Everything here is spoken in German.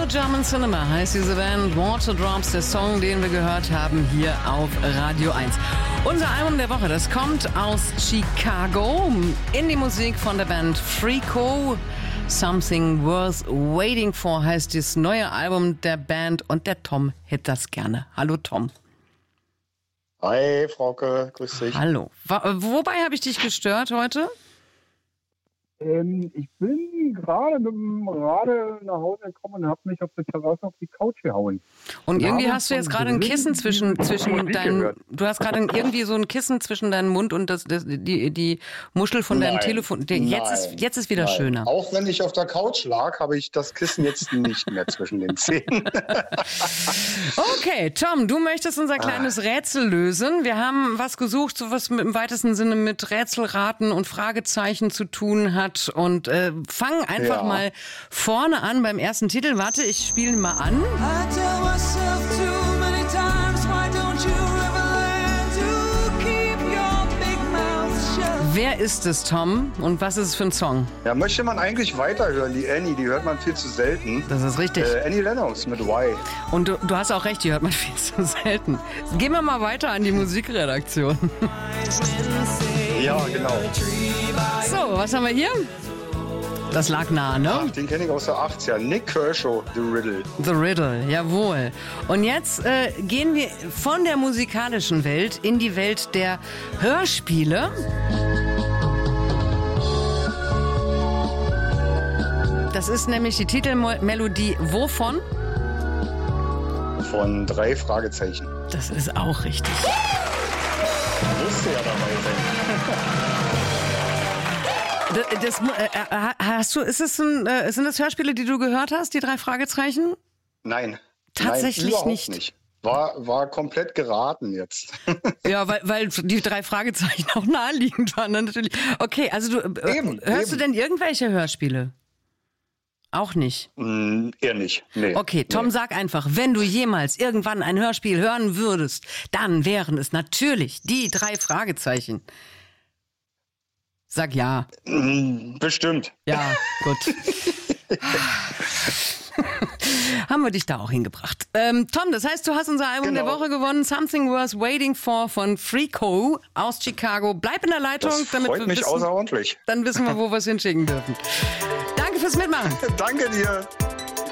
German Cinema heißt diese Band. Waterdrops, der Song, den wir gehört haben hier auf Radio 1. Unser Album der Woche, das kommt aus Chicago. Indie-Musik von der Band Freako. Something Worth Waiting For heißt das neue Album der Band. Und der Tom hätte das gerne. Hallo Tom. Hi Frauke, grüß dich. Hallo. Wobei habe ich dich gestört heute? Ich bin gerade mit dem Rade nach Hause gekommen und habe mich auf der Terrasse auf die Couch gehauen. Und irgendwie hast du jetzt gerade ein Kissen zwischen deinen... Du hast gerade irgendwie so ein Kissen zwischen deinem Mund und die Muschel von deinem Telefon. Jetzt ist wieder schöner. Auch wenn ich auf der Couch lag, habe ich das Kissen jetzt nicht mehr zwischen den Zähnen. Okay, Tom, du möchtest unser kleines Rätsel lösen. Wir haben was gesucht, so was im weitesten Sinne mit Rätselraten und Fragezeichen zu tun hat. Und fang einfach mal vorne an beim ersten Titel. Warte, ich spiele ihn mal an. Wer ist es, Tom? Und was ist es für ein Song? Ja, möchte man eigentlich weiterhören. Die Annie, die hört man viel zu selten. Das ist richtig. Annie Lennox mit Y. Und du hast auch recht, die hört man viel zu selten. Gehen wir mal weiter an die Musikredaktion. Ja, genau. So, was haben wir hier? Das lag nah, ne? Ach, den kenne ich aus der 80er. Nick Kershaw, The Riddle. The Riddle, jawohl. Und jetzt gehen wir von der musikalischen Welt in die Welt der Hörspiele. Das ist nämlich die Titelmelodie wovon? Von 3 Fragezeichen. Das ist auch richtig. Musste ja dabei sein. Sind das Hörspiele, die du gehört hast, die 3 Fragezeichen? Nein. Tatsächlich Nein, nicht. War komplett geraten jetzt. Ja, weil die 3 Fragezeichen auch naheliegend waren, natürlich. Okay, also hörst du denn irgendwelche Hörspiele? Auch nicht? Eher nicht, nee. Okay, Tom, sag einfach, wenn du jemals irgendwann ein Hörspiel hören würdest, dann wären es natürlich die 3 Fragezeichen. Sag ja. Bestimmt. Ja, gut. Haben wir dich da auch hingebracht. Tom, das heißt, du hast unser Album der Woche gewonnen. Something Worth Waiting For von Freako aus Chicago. Bleib in der Leitung. Das freut mich außerordentlich. Dann wissen wir, wo wir es hinschicken dürfen. Danke fürs Mitmachen. Danke dir.